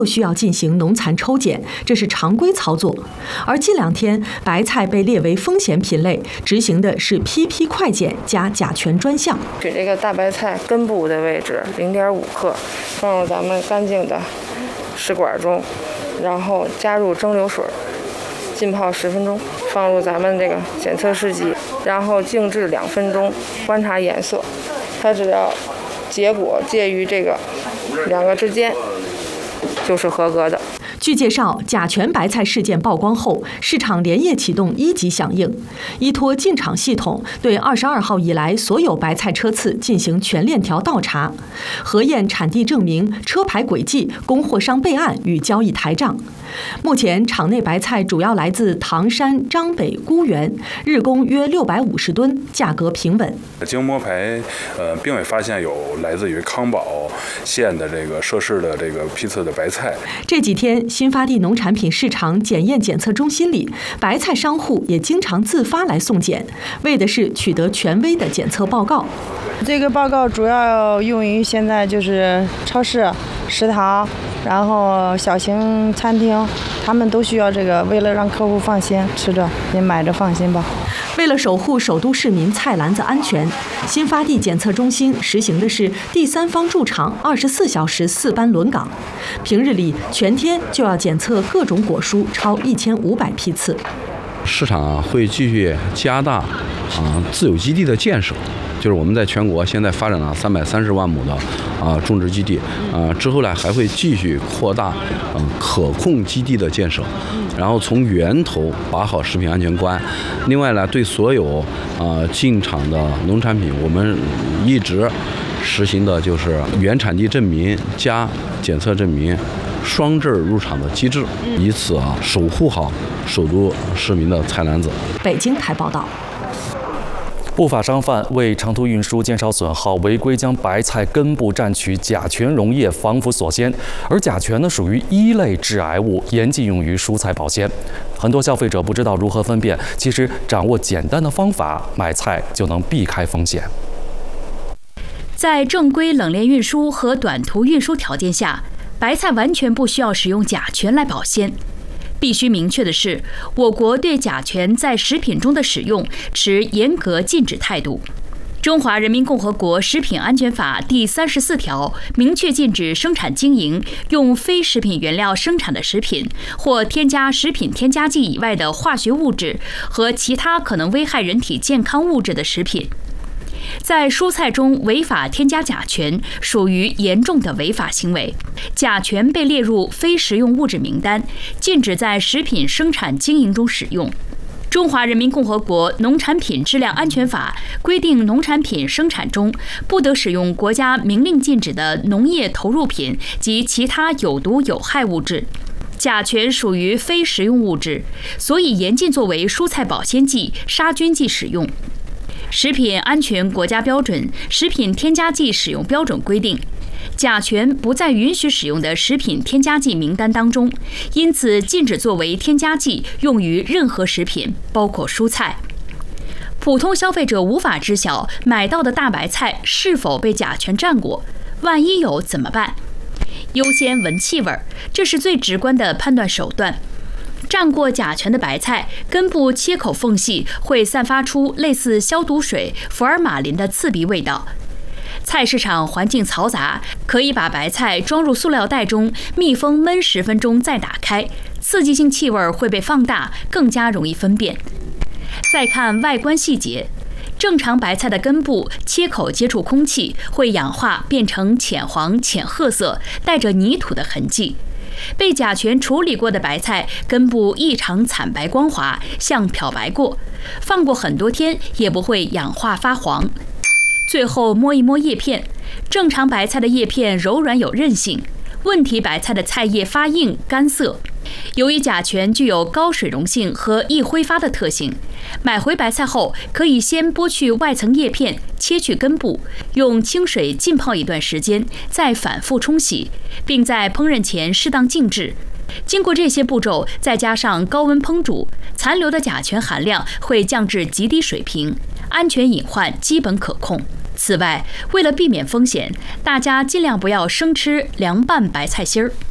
需要进行农残抽检，这是常规操作。而近2天，白菜被列为风险品类，执行的是 PP 快检加甲醛专项。 取这个大白菜根部的位置0.5克，放入咱们干净的试管中，然后加入蒸馏水，浸泡10分钟，放入咱们这个检测试剂，然后静置2分钟，观察颜色。它只要结果介于这个2个之间，就是合格的。 据介绍，甲醛白菜事件曝光后，市场连夜启动1级响应，依托进场系统，对22号以来所有白菜车次进行全链条倒查，核验产地证明、车牌轨迹、供货商备案与交易台账。目前，场内白菜主要来自唐山、张北、沽源，日供约650吨，价格平稳。 经摸排，并未发现有来自于康保县的这个涉事的这个批次的白菜。 这几天，新发地农产品市场检验检测中心里，白菜商户也经常自发来送检，为的是取得权威的检测报告。 这个报告主要用于现在就是超市、食堂，然后小型餐厅，他们都需要这个，为了让客户放心吃着，也买着放心吧。 为了守护首都市民菜篮子安全，新发地检测中心实行的是第三方驻场24小时4班轮岗，平日里全天就要检测各种果蔬超1500批次。 市场会继续加大自有基地的建设，就是我们在全国现在发展了330万亩的种植基地，之后呢还会继续扩大可控基地的建设，然后从源头把好食品安全关。另外呢，对所有进场的农产品，我们一直实行的就是原产地证明加检测证明双证入场的机制，以此守护好首都市民的菜篮子。 北京台报道。 不法商贩为长途运输减少损耗，违规将白菜根部蘸取甲醛溶液防腐锁鲜，而甲醛呢属于1类致癌物，严禁用于蔬菜保鲜。很多消费者不知道如何分辨，其实掌握简单的方法，买菜就能避开风险。 在正规冷链运输和短途运输条件下，白菜完全不需要使用甲醛来保鲜。必须明确的是，我国对甲醛在食品中的使用持严格禁止态度。中华人民共和国食品安全法第34条明确禁止生产经营用非食品原料生产的食品或添加食品添加剂以外的化学物质和其他可能危害人体健康物质的食品。在蔬菜中违法添加甲醛，属于严重的违法行为。甲醛被列入非食用物质名单，禁止在食品生产经营中使用。中华人民共和国农产品质量安全法规定，农产品生产中不得使用国家明令禁止的农业投入品及其他有毒有害物质。甲醛属于非食用物质，所以严禁作为蔬菜保鲜剂、杀菌剂使用。食品安全国家标准《食品添加剂使用标准》规定，甲醛不在允许使用的食品添加剂名单当中，因此禁止作为添加剂用于任何食品，包括蔬菜。普通消费者无法知晓买到的大白菜是否被甲醛蘸过，万一有怎么办？优先闻气味，这是最直观的判断手段。蘸过甲醛的白菜根部切口缝隙会散发出类似消毒水、福尔马林的刺鼻味道。菜市场环境嘈杂，可以把白菜装入塑料袋中，密封焖10分钟再打开，刺激性气味会被放大，更加容易分辨。再看外观细节，正常白菜的根部切口接触空气会氧化变成浅黄、浅褐色，带着泥土的痕迹。被甲醛处理过的白菜根部异常惨白光滑，像漂白过，放过很多天也不会氧化发黄。最后摸一摸叶片，正常白菜的叶片柔软有韧性，问题白菜的菜叶发硬干涩。由于甲醛具有高水溶性和易挥发的特性，买回白菜后可以先剥去外层叶片，切去根部，用清水浸泡一段时间，再反复冲洗，并在烹饪前适当静置。经过这些步骤，再加上高温烹煮，残留的甲醛含量会降至极低水平，安全隐患基本可控。此外，为了避免风险，大家尽量不要生吃凉拌白菜心儿。